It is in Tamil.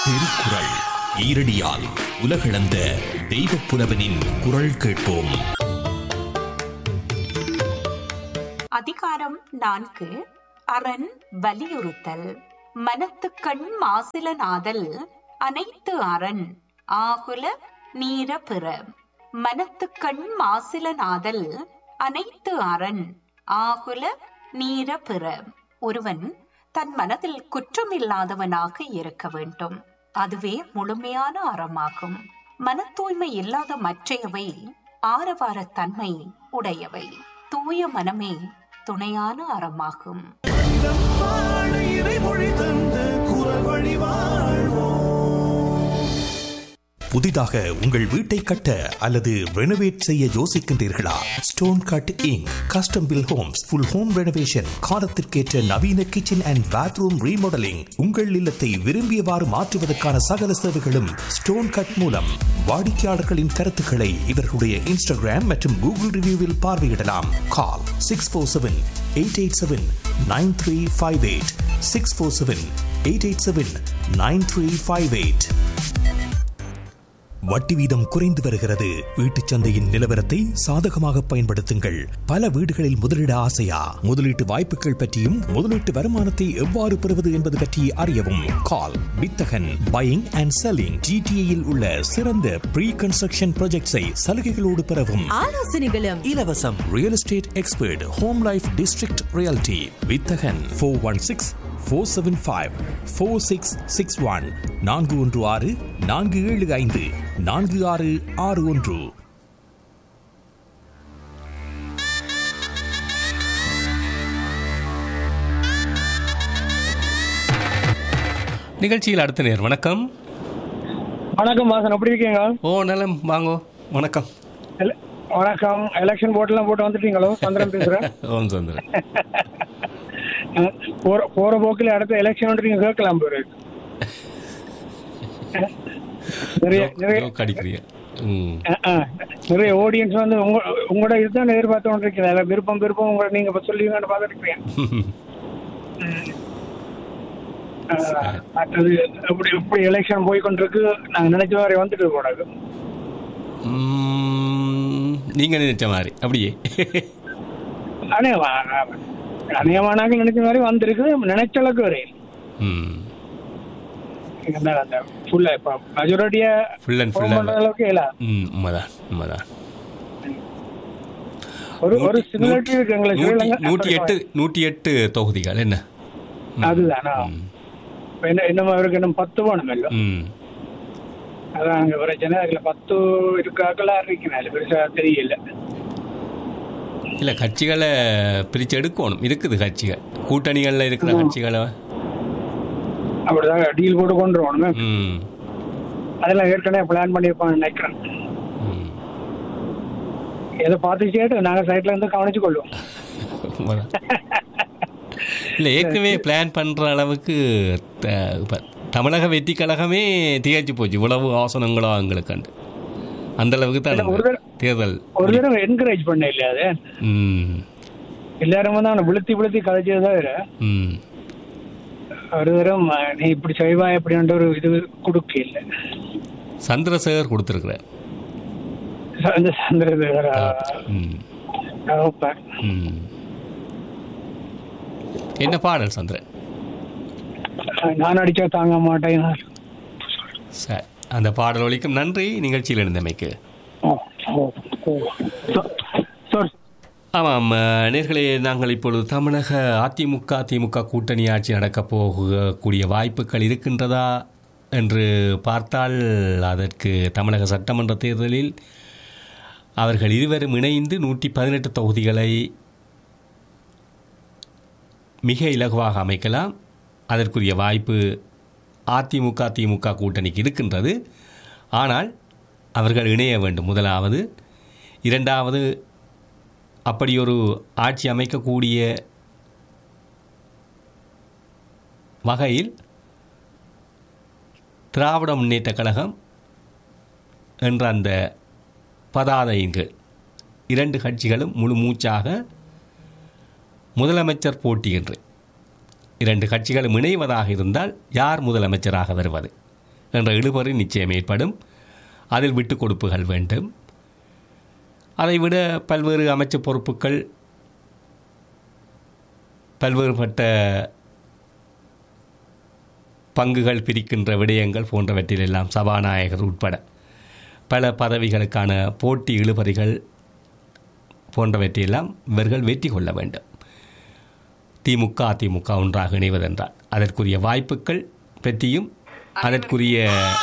திருக்குறள் ஈரடியால் உலகளந்த தெய்வப் புலவனின் குரல் கேட்போம். அதிகாரம் 4. அரண் வலியுறுத்தல். மனத்துக்கண் மாசில நாதல் அனைத்து அரண் ஆகுல நீர பிற. மனத்துக்கண் மாசில நாதல் அனைத்து அரண் ஆகுல நீர பிற. ஒருவன் தன் மனதில் குற்றமில்லாதவனாக இருக்க வேண்டும். அதுவே முழுமையான அறமாகும். மன தூய்மை இல்லாத மற்றையவை ஆரவாரத்தன்மை உடையவை. தூய மனமே துணையான அறமாகும். புதிதாக உங்கள் வீட்டை கட்ட அல்லது ரெனோவேட் செய்ய யோசிக்கின்றீர்களா? Stone cut ink custom bill Holmes full home renovation, காலத்திற்கேற்ற நவீன கிச்சன் அண்ட் பாத்ரூம் ரீமாடலிங், உங்கள் இல்லத்தை விரும்பியவாறு மாற்றுவதற்கான சகல சேவைகளும் ஸ்டோன் கட் மூலம். வாடிக்கையாளர்களின் கருத்துக்களை இவர்களுடைய இன்ஸ்டாகிராம் மற்றும் கூகுள் ரிவ்யூவில் பார்வையிடலாம். கால் 647-887-9358 647-887-9358. வட்டி வீதம் குறைந்து வருகிறது. வீட்டுச் சந்தையின் நிலவரத்தை சாதகமாக பயன்படுத்துங்கள். பல வீடுகளில் முதலீட ஆசையா? முதலீட்டு வாய்ப்புகள் பற்றியும் முதலீட்டு வருமானத்தை எவ்வாறு பெறுவது என்பது பற்றி அறியவும். கால் வித்தகன் பையிங் அண்ட் செல்லிங். ஜிடிஏயில் உள்ள சிறந்த ப்ரீ கன்ஸ்ட்ரக்ஷன் ப்ராஜெக்ட்ஸை சலுகைகளோடு பெறவும். ஆலோசனைகளும் இலவசம். Real estate expert home life district reality வித்தகன் 416-475-4661 416-475-4661. நிகழ்ச்சியில் அடுத்த நேர். வணக்கம். வணக்கம் வாசன், எப்படி இருக்கீங்க? ஓ நலம், வாங்கோ. வணக்கம். வணக்கம். எலெக்ஷன் போட்டெல்லாம் போட்டு வந்துட்டீங்களோ? சந்திரன் பேசுறேன். சந்திரன் போற போக்கில் அடுத்த எலெக்ஷன் வந்து நீங்க கேட்கலாம். நிறைய ஆடியன்ஸ் வந்து உங்களோட இதுதான் எதிர்பார்த்து கொண்டிருக்கிறேன். விருப்பம் உங்களை நீங்க சொல்லுவீங்கன்னு பார்த்துருக்கீங்க. மற்றது எப்படி எலெக்ஷன் போய் கொண்டிருக்கு? நாங்க நினைச்ச மாதிரி வந்துட்டு கூடாது. நீங்க நினைச்ச மாதிரி அப்படியே அநேகமானாக நினைச்ச மாதிரி வந்திருக்கு. நினைச்ச அளவுக்கு வரையும் ஒரு சிமிலாரிட்டி இருக்கு எங்களுக்கு. 108 தொகுதிகள் என்ன? அதுதானா? என்ன அவருக்கு இன்னும் 10 வேணும் இல்லை? அதான் அங்க பிரச்சனை. அதுல 10 இருக்காக்கெல்லாம் இருக்கிறாங்க. பெருசா தெரியல. இல்ல, கட்சிகளை பிரிச்சு எடுக்கணும். இருக்குது கட்சிகள், கூட்டணிகள்ல இருக்கிற கட்சிகளை அப்படிதான் டீல் போட்டு கொண்டு வரணும். அதெல்லாம் ஏற்கனவே பிளான் பண்ணிருப்பான்னு நினைக்கிறேன். எதை பார்த்து கேட்டு நாங்க சைட்ல இருந்து கவனிச்சு கொள்வோம். இல்ல, ஏற்கனவே பிளான் பண்ற அளவுக்கு தமிழக வெற்றி கழகமே திகழ்ச்சி போச்சு. இவ்வளவு ஆசனங்களோ எங்களுக்கு அந்த அளவுக்கு தான் தேர்தல். ஒரு தடவை என்கரேஜ் பண்ண இல்லையா? அது எல்லாரும் வந்து விழுத்தி கதைச்சதுதான். ஒரு தரம் நீ இப்படி செய்வா எப்படின்ற ஒரு இது கொடுக்க இல்லை. சந்திரசேகர் கொடுத்திருக்கிற சந்திரசேகர் என்ன பாடல் சந்திரன்? நான் அடிச்சா தாங்க மாட்டேன். சரி, அந்த பாடல் ஒலிக்கும். நன்றி நிகழ்ச்சியில் இருந்தமைக்கு. ஆமாம் நேர்களே, நாங்கள் இப்பொழுது தமிழக அதிமுக கூட்டணி ஆட்சி நடக்கப் போகக்கூடிய வாய்ப்புகள் இருக்கின்றதா என்று பார்த்தால், அதற்கு தமிழக சட்டமன்ற தேர்தலில் அவர்கள் இருவரும் இணைந்து 118 தொகுதிகளை மிக இலகுவாக அமைக்கலாம். அதற்குரிய வாய்ப்பு அதிமுக கூட்டணிக்கு இருக்கின்றது. ஆனால் அவர்கள் இணைய வேண்டும் முதலாவது. இரண்டாவது, அப்படி ஒரு ஆட்சி அமைக்கக்கூடிய வகையில் திராவிட முன்னேற்ற கழகம் என்ற அந்த பதாதையின் கீழ் 2 கட்சிகளும் முழு மூச்சாக முதலமைச்சர் போட்டி என்று 2 கட்சிகளும் இணைவதாக இருந்தால் யார் முதலமைச்சராக வருவது என்ற இழுபறி நிச்சயம் ஏற்படும். அதில் விட்டு கொடுப்புகள் வேண்டும். அதைவிட பல்வேறு அமைச்சு பொறுப்புகள், பல்வேறுபட்ட பங்குகள் பிரிக்கின்ற விடயங்கள் போன்றவற்றிலெல்லாம் சபாநாயகர் உட்பட பல பதவிகளுக்கான போட்டி இழுபறிகள் போன்றவற்றையெல்லாம் இவர்கள் வெற்றி கொள்ள வேண்டும். திமுக அதிமுக ஒன்றாக இணைவதென்றால் அதற்குரிய வாய்ப்புகள் பற்றியும் அதற்குரிய